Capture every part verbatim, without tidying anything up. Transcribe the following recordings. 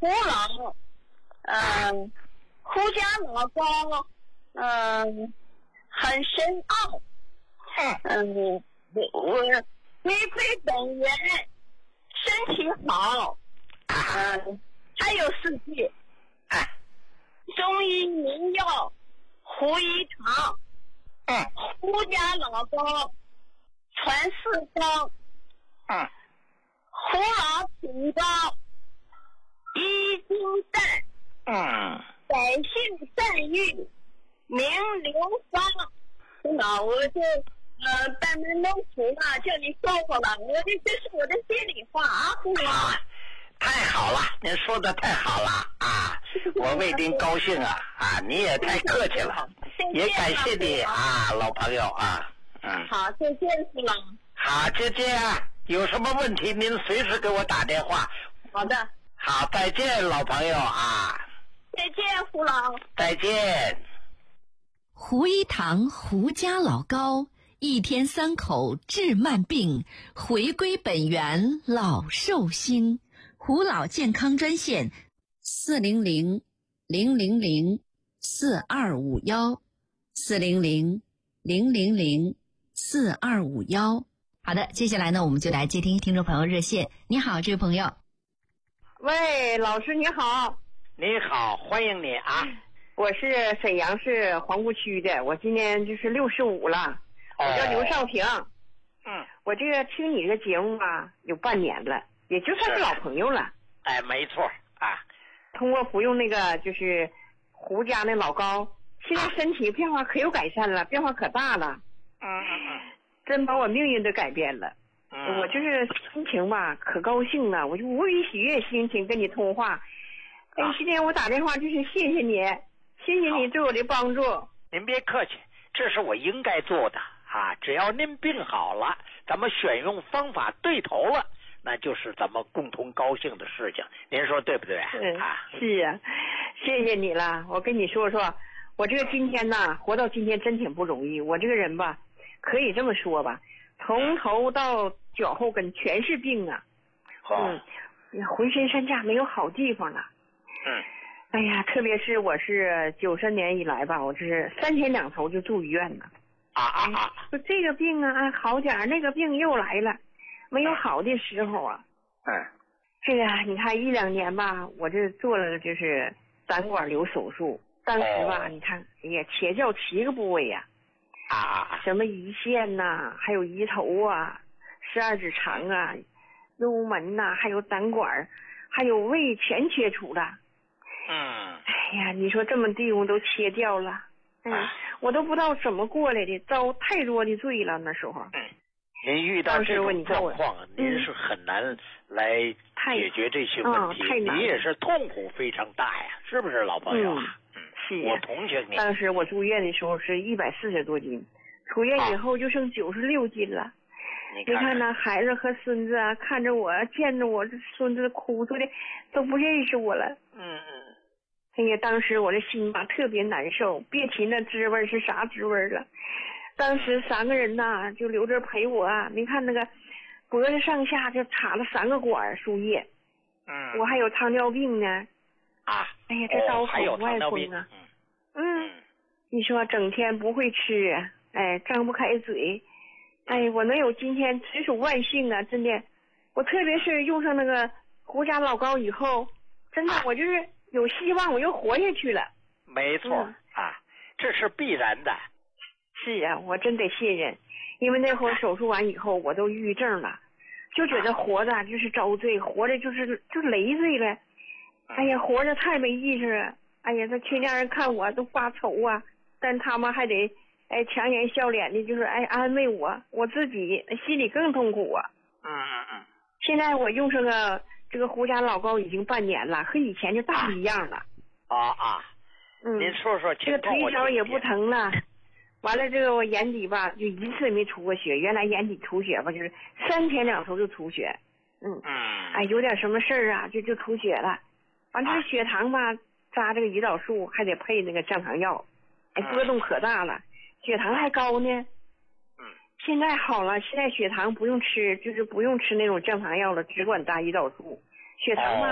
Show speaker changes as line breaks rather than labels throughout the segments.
胡老，嗯，胡家老高，嗯，很深奥，嗯，我我回归本源，身体好，嗯，还有四句，中医名药胡一堂，
嗯，
胡家老高传四方，
嗯，
胡老品高，医经善，
嗯，
百姓善育，名流芳。胡老，我就呃班门弄斧了，叫你说过了，我这这是我的心里话啊，胡老。
啊，太好了，您说的太好了啊！我为您高兴啊啊！你也太客气了，也感谢你啊，老朋友啊，嗯。
好，再见，胡老。
好，再见啊！有什么问题您随时给我打电话。
好的。
好，再见，老朋友啊！
再见，胡老。
再见。
胡一堂胡家老高，一天三口治慢病，回归本源老寿星。胡老健康专线四零零零零零四二五幺四零零零零零四二五幺。好的，接下来呢，我们就来接听听众朋友热线。你好，这位朋友。
喂，老师你好。
你好，欢迎你啊！
我是沈阳市皇姑区的，我今年就是六十五了，我叫刘少平。
嗯，
我这个听你这个节目啊，有半年了，也就算是老朋友了。
哎，没错啊。
通过服用那个就是胡家那老高，现在身体变化可有改善了，变化可大了。
嗯嗯嗯，
真把我命运都改变了。
嗯，
我就是心情吧，可高兴了，我就无比喜悦心情跟你通话。哎，今天我打电话就是谢谢你，谢谢你对我的帮助。
您别客气，这是我应该做的啊！只要您病好了，咱们选用方法对头了，那就是咱们共同高兴的事情。您说对不对？
嗯，
啊，
是啊，谢谢你了。我跟你说说，我这个今天呢，活到今天真挺不容易。我这个人吧，可以这么说吧，从头到脚后跟全是病啊。
哦、
嗯，浑身上下没有好地方了。
嗯，
哎呀，特别是我是九三年以来吧，我这是三天两头就住医院呢。
啊啊啊！
说这个病啊，哎好点儿，那个病又来了，没有好的时候啊。
嗯，
这个你看一两年吧，我这做了就是胆管瘤手术，当时吧，
哦、
你看，哎呀，切掉七个部位呀、
啊，啊
什么胰腺呐、还有胰头啊，十二指肠啊，幽门呐、还有胆管，还有胃全切除了。
嗯，
哎呀，你说这么地方都切掉了，嗯，
啊、
我都不知道怎么过来的，遭太多的罪了那时候。
嗯，您遇到这种状况，您是很难来解决这些问题，
嗯、
你也是痛苦非常大呀，是不是老朋友啊？
嗯，是、
我同情你。
当时我住院的时候是一百四十多斤，出院以后就剩九十六斤了。你看, 你看那孩子和孙子啊，看着我，见着我这孙子哭出的，都不认识我了。
嗯嗯。
哎呀，当时我这心吧特别难受，别提那滋味是啥滋味了。当时三个人呐，就留着陪我啊。你看那个脖子上下就插了三个管输液。
嗯。
我还有糖尿病呢。
啊。
哎呀，这刀口不爱
疯
啊。嗯。嗯。你说整天不会吃啊，哎，张不开嘴。哎，我能有今天实属万幸啊！真的，我特别是用上那个胡家老高以后，真的我就是有希望，我又活下去了。
没错、嗯、啊，这是必然的。
是啊，我真得信任，因为那会儿手术完以后，我都抑郁症了，就觉得活着就是遭罪，活着就是就累赘了。哎呀，活着太没意思了。哎呀，这全家人看我都发愁啊，但他们还得。哎，强颜笑脸的，就是哎安慰我，我自己心里更痛苦啊。
嗯嗯嗯。
现在我用上个这个胡家老高已经半年了，和以前就大不一样了。
啊啊。
嗯。
您说说
这个腿脚也不疼了。完了，这个我眼底吧就一次也没出过血，原来眼底出血吧就是三天两头就出血。嗯。
嗯。
哎，有点什么事儿啊，就就出血了。完这个血糖吧扎这个胰岛素还得配那个降糖药，哎，波动可大了。血糖还高呢，
嗯，
现在好了，现在血糖不用吃，就是不用吃那种降糖药了，只管打胰岛素。血糖嘛，
哦、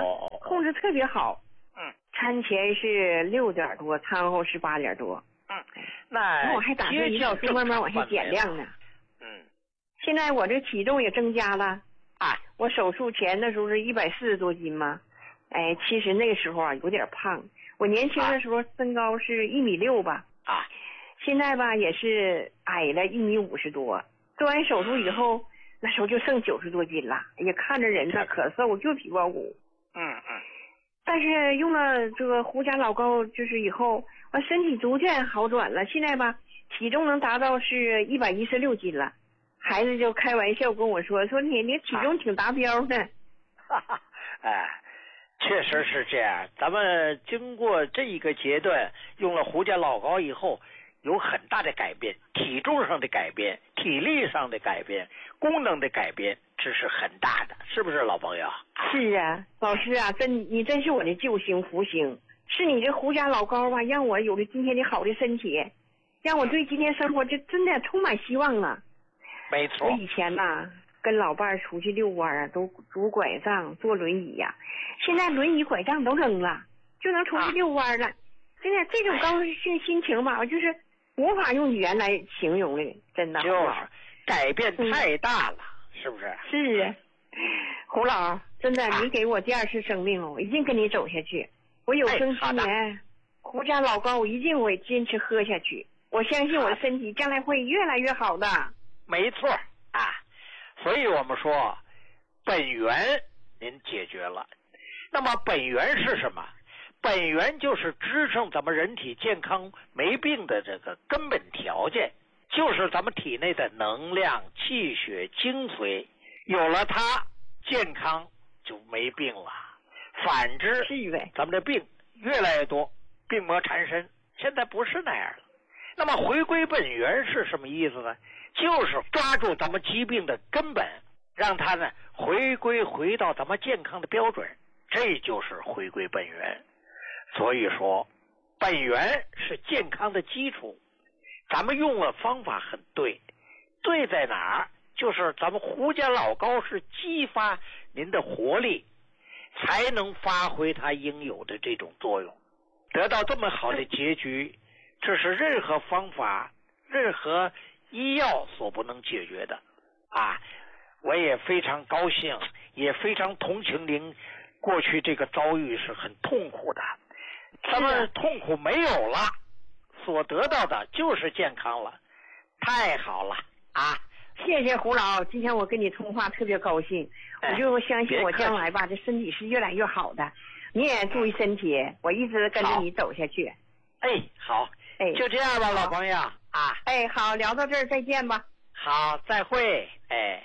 控制特别好。
嗯，
餐前是六点多，餐后是八点多。
嗯，那
我还打算胰岛素慢慢往下减量呢。
嗯，
现在我这体重也增加了啊！我手术前的时候是一百四十多斤嘛，哎，其实那个时候啊有点胖。我年轻的时候身高是一米六吧，
啊，
现在吧也是矮了一米五十多。做完手术以后，那时候就剩九十多斤了，哎呀，看着人呢可瘦，就皮包骨。
嗯嗯。
但是用了这个胡家老膏，就是以后我身体逐渐好转了。现在吧，体重能达到是一百一十六斤了。孩子就开玩笑跟我说：“说你你体重挺达标的。”
哈哈，哎，确实是这样。咱们经过这一个阶段，用了胡家老膏以后，有很大的改变，体重上的改变，体力上的改变，功能的改变，这是很大的，是不是老朋友？
是啊，老师啊，真你真是我的救星福星，是你这胡家老膏吧，让我有了今天的好的身体，让我对今天生活这真的充满希望了。
没错。
我以前呐，跟老伴儿出去遛弯啊，都拄拐杖、坐轮椅呀、啊，现在轮椅、拐杖都扔了，就能出去遛弯了。啊、真的，这种高兴心情吧，我就是无法用语言来形容的，真的。
就是改变太大了，嗯、是不是？
是啊，胡老，真的，啊、你给我第二次生命了，我一定跟你走下去。我有生之年，哎、胡家老膏我一定会坚持喝下去。我相信我的身体将来会越来越好的。
没错啊，所以我们说本源您解决了。那么本源是什么？本源就是支撑咱们人体健康没病的这个根本条件，就是咱们体内的能量、气血、精髓，有了它，健康就没病了。反之，咱们的病越来越多，病魔缠身。现在不是那样了。那么回归本源是什么意思呢？就是抓住咱们疾病的根本，让它呢回归回到咱们健康的标准，这就是回归本源。所以说本源是健康的基础，咱们用了方法很对。对在哪儿？就是咱们胡家老膏是激发您的活力，才能发挥它应有的这种作用，得到这么好的结局，这是任何方法任何医药所不能解决的啊！我也非常高兴，也非常同情您过去这个遭遇是很痛苦的。咱们痛苦没有了，所得到的就是健康了，太好了啊！
谢谢胡老，今天我跟你通话特别高兴，我就相信我将来吧，这身体是越来越好的。你也注意身体，我一直跟着你走下去。
哎，好，哎，就这样吧，老朋友啊。
哎，好，聊到这儿，再见吧。
好，再会。哎，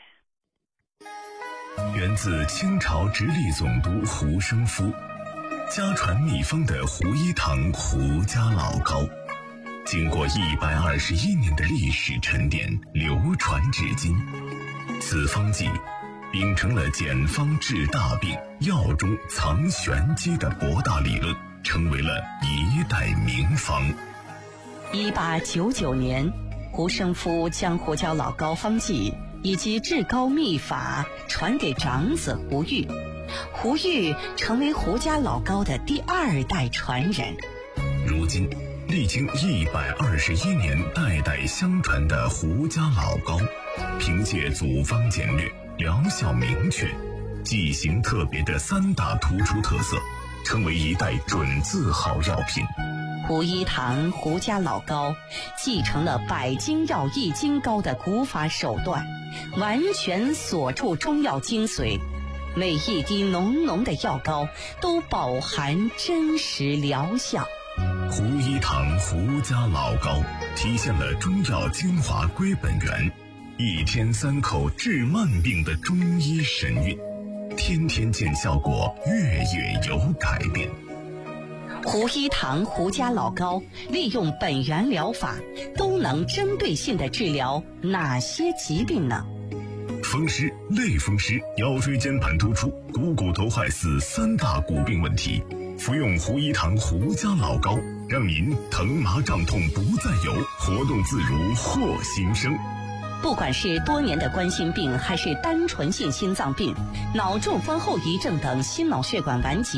源自清朝直隶总督胡生夫，家传秘方的胡一堂胡家老膏，经过一百二十一年的历史沉淀，流传至今。此方剂秉承了简方治大病、药中藏玄机的博大理论，成为了一代名方。
一八九九年，胡生夫将胡椒老膏方剂以及治膏秘法传给长子胡玉，胡玉成为胡家老膏的第二代传人。
如今历经一百二十一年代代相传的胡家老膏，凭借组方简略、疗效明确、剂型特别的三大突出特色，成为一代准字号药品。
胡一堂胡家老膏继承了百金药益精膏的古法手段，完全锁住中药精髓，每一滴浓浓的药膏都饱含真实疗效。
胡一堂胡家老膏体现了中药精华归本源，一天三口治慢病的中医神韵，天天见效果，月月有改变。
胡一堂胡家老膏利用本源疗法，都能针对性的治疗哪些疾病呢？
风湿、类风湿、腰椎间盘突出、股骨头坏死三大骨病问题，服用胡一堂胡家老膏，让您疼麻胀痛不再有，活动自如获新生。
不管是多年的冠心病，还是单纯性心脏病、脑中风后遗症等心脑血管顽疾，